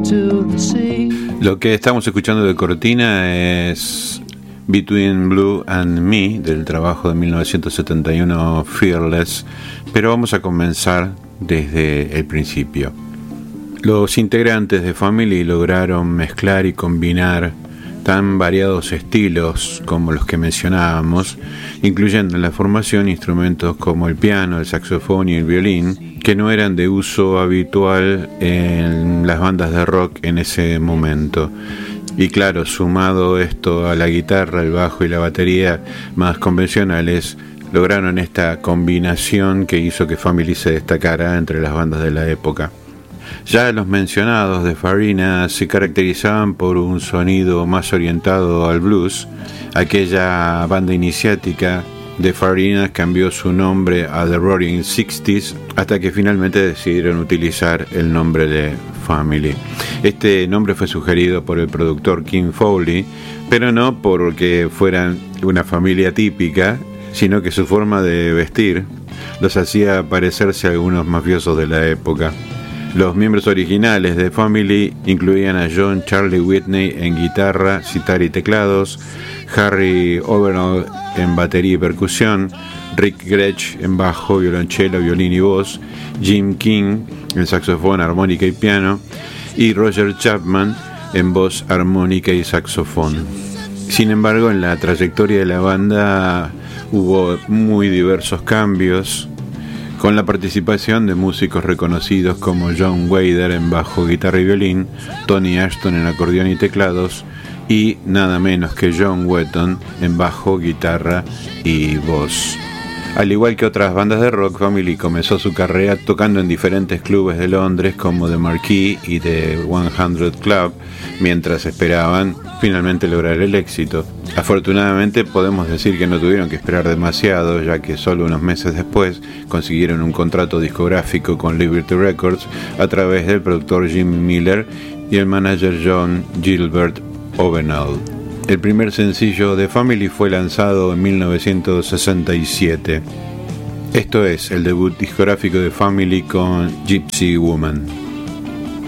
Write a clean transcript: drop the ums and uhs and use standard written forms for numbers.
Lo que estamos escuchando de cortina es Between Blue and Me, del trabajo de 1971 Fearless, pero vamos a comenzar desde el principio. Los integrantes de Family lograron mezclar y combinar tan variados estilos como los que mencionábamos, incluyendo en la formación instrumentos como el piano, el saxofón y el violín, que no eran de uso habitual en las bandas de rock en ese momento. Y claro, sumado esto a la guitarra, el bajo y la batería más convencionales, lograron esta combinación que hizo que Family se destacara entre las bandas de la época. Ya los mencionados de Farina se caracterizaban por un sonido más orientado al blues. Aquella banda iniciática de Farina cambió su nombre a The Roaring Sixties hasta que finalmente decidieron utilizar el nombre de Family. Este nombre fue sugerido por el productor Kim Fowley, pero no porque fueran una familia típica, sino que su forma de vestir los hacía parecerse a algunos mafiosos de la época. Los miembros originales de Family incluían a John Charlie Whitney en guitarra, sitar y teclados, Harry Overall en batería y percusión, Rick Gretsch en bajo, violonchelo, violín y voz, Jim King en saxofón, armónica y piano, y Roger Chapman en voz, armónica y saxofón. Sin embargo, en la trayectoria de la banda hubo muy diversos cambios, con la participación de músicos reconocidos como John Wader en bajo, guitarra y violín, Tony Ashton en acordeón y teclados, y nada menos que John Wetton en bajo, guitarra y voz. Al igual que otras bandas de rock, Family comenzó su carrera tocando en diferentes clubes de Londres como The Marquee y The 100 Club, mientras esperaban finalmente lograr el éxito. Afortunadamente podemos decir que no tuvieron que esperar demasiado, ya que solo unos meses después consiguieron un contrato discográfico con Liberty Records a través del productor Jimmy Miller y el manager John Gilbert Ovenall. El primer sencillo de Family fue lanzado en 1967. Esto es el debut discográfico de Family con Gypsy Woman.